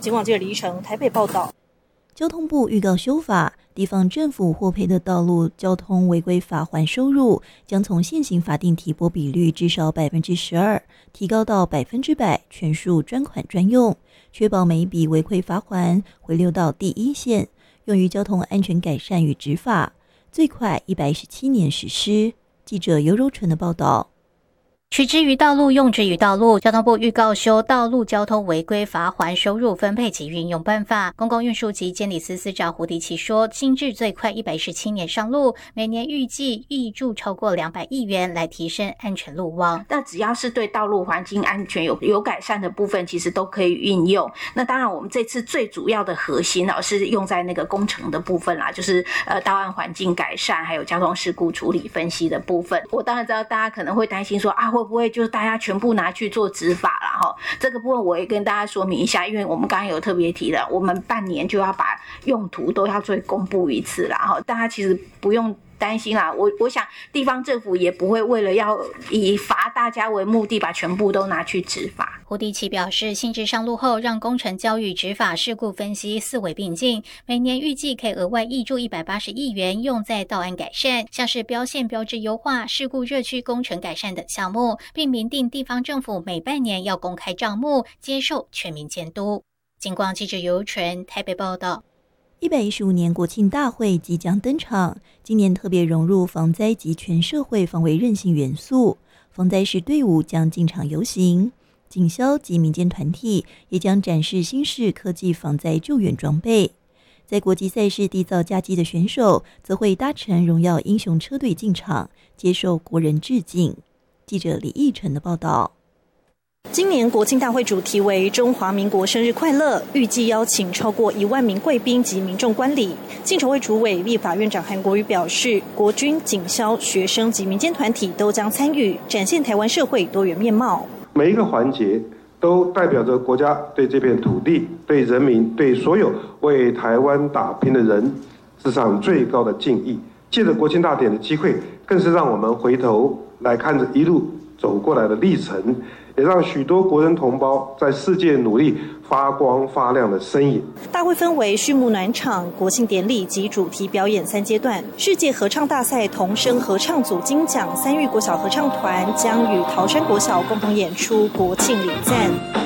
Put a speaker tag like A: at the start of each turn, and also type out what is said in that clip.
A: 警广记者李依晨台北报道。
B: 交通部预告修法，地方政府获赔的道路交通违规罚锾收入将从现行法定提拨比率至少 12%， 提高到 100%， 全数专款专用，确保每一笔违规罚锾回流到第一线，用于交通安全改善与执法，最快117年实施。记者尤柔纯的报道。
C: 取之于道路，用之于道路。交通部预告修《道路交通违规罚锾收入分配及运用办法》。公共运输及监理司司长胡迪奇说，新制最快117年上路，每年预计挹注超过200亿元来提升安全路网。
D: 那只要是对道路环境安全有改善的部分，其实都可以运用。那当然，我们这次最主要的核心是用在那个工程的部分啦，就是道岸环境改善，还有交通事故处理分析的部分。我当然知道大家可能会担心说会不会就是大家全部拿去做执法啦齁？这个部分我也跟大家说明一下，因为我们刚刚有特别提了，我们半年就要把用途都要做公布一次啦齁，大家其实不用担心啦，我想地方政府也不会为了要以罚大家为目的把全部都拿去执法。
C: 胡迪奇表示，新制上路后，让工程教育、执法、事故分析四维并进，每年预计可以额外挹注180亿元用在道安改善，像是标线标志优化、事故热区工程改善等项目，并明定地方政府每半年要公开账目，接受全民监督。警广记者尤纯台北报道。
B: 115年国庆大会即将登场，今年特别融入防灾及全社会防卫韧性元素，防灾时队伍将进场游行，警消及民间团体也将展示新式科技防灾救援装备。在国际赛事缔造佳绩的选手，则会搭乘荣耀英雄车队进场，接受国人致敬。记者李义成的报道。
A: 今年国庆大会主题为中华民国生日快乐，预计邀请超过1万名贵宾及民众观礼。竞筹会主委立法院长韩国瑜表示，国军、警消、学生及民间团体都将参与，展现台湾社会多元面貌。
E: 每一个环节都代表着国家对这片土地、对人民、对所有为台湾打拼的人致上最高的敬意。借着国庆大典的机会，更是让我们回头来看着一路走过来的历程，也让许多国人同胞在世界努力发光发亮的身影。
A: 大会分为序幕暖场、国庆典礼及主题表演3阶段。世界合唱大赛童声合唱组金奖3育国小合唱团将与桃山国小共同演出国庆礼赞。